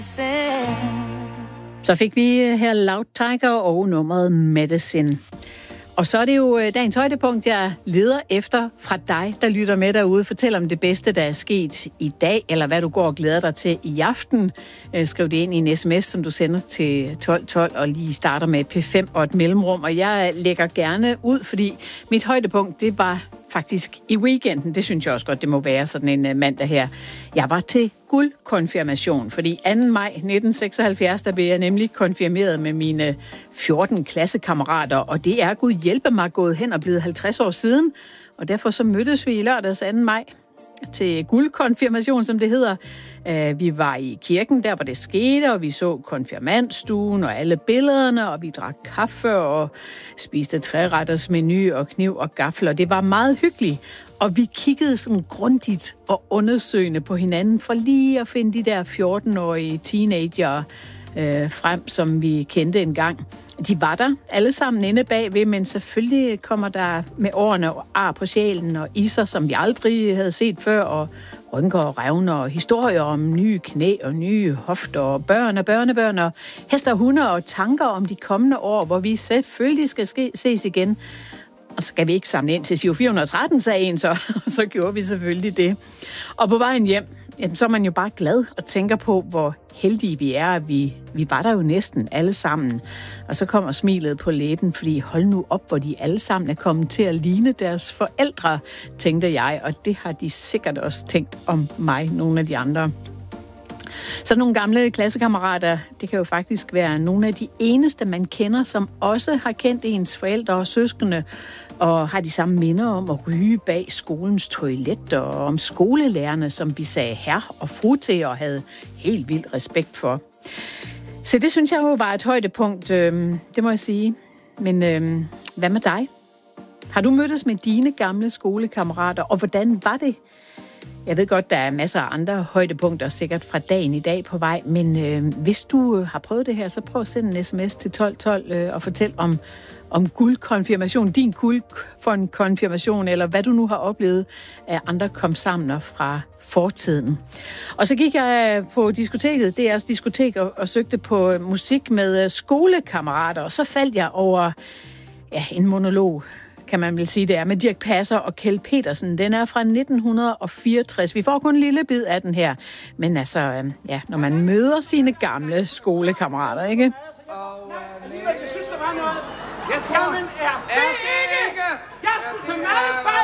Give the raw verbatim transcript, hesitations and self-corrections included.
Så fik vi her Loud Tiger og nummeret Medicine. Og så er det jo dagens højdepunkt, jeg leder efter fra dig, der lytter med derude. Fortæl om det bedste, der er sket i dag, eller hvad du går og glæder dig til i aften. Skriv det ind i en sms, som du sender til tolv tolv, og lige starter med et P fem og et mellemrum. Og jeg lægger gerne ud, fordi mit højdepunkt, det var faktisk i weekenden. Det synes jeg også godt, det må være sådan en mandag her. Jeg var til guldkonfirmation, fordi anden maj nitten seksoghalvfjerds, der blev jeg nemlig konfirmeret med mine fjorten klassekammerater, og det er Gud hjælpe mig gået hen og blevet halvtreds år siden, og derfor så mødtes vi i lørdags anden maj til guldkonfirmation, som det hedder. Vi var i kirken, der hvor det skete, og vi så konfirmandstuen og alle billederne, og vi drak kaffe og spiste treretters menu og kniv og gaffel, og det var meget hyggeligt. Og vi kiggede sådan grundigt og undersøgende på hinanden for lige at finde de der fjorten-årige teenager øh, frem, som vi kendte engang. De var der alle sammen inde bagved, men selvfølgelig kommer der med årene ar på sjælen og iser, som vi aldrig havde set før, og rynker og revner og historier om nye knæ og nye hofter og børn og børnebørn og hester og hunde og tanker om de kommende år, hvor vi selvfølgelig skal ske, ses igen. Og så skal vi ikke samle ind til Giro fire hundrede og tretten, sagde en, så, så gjorde vi selvfølgelig det. Og på vejen hjem, jamen, så er man jo bare glad og tænker på, hvor heldige vi er. Vi, vi var der jo næsten alle sammen. Og så kommer smilet på læben, fordi hold nu op, hvor de alle sammen er kommet til at ligne deres forældre, tænkte jeg. Og det har de sikkert også tænkt om mig, nogle af de andre. Så nogle gamle klassekammerater, det kan jo faktisk være nogle af de eneste, man kender, som også har kendt ens forældre og søskende, og har de samme minder om at ryge bag skolens toilet, og om skolelærerne, som vi sagde herr og fru til, og havde helt vildt respekt for. Så det synes jeg jo var et højdepunkt, det må jeg sige. Men hvad med dig? Har du mødtes med dine gamle skolekammerater, og hvordan var det? Jeg ved godt, der er masser af andre højdepunkter sikkert fra dagen i dag på vej, men øh, hvis du har prøvet det her, så prøv at sende en sms til tolv tolv øh, og fortæl om, om guldkonfirmation, din guldkonfirmation, eller hvad du nu har oplevet af andre komsamner fra fortiden. Og så gik jeg på diskoteket, det er altså diskotek, og, og søgte på musik med skolekammerater, og så faldt jeg over ja, en monolog, kan man vel sige, det er, med Dirch Passer og Kjeld Petersen. Den er fra nitten fireogtres. Vi får kun en lille bid af den her. Men altså, ja, når man møder sine gamle skolekammerater, ikke? Jeg synes, der var noget. Jeg tror, er det ikke? Jeg skulle tage med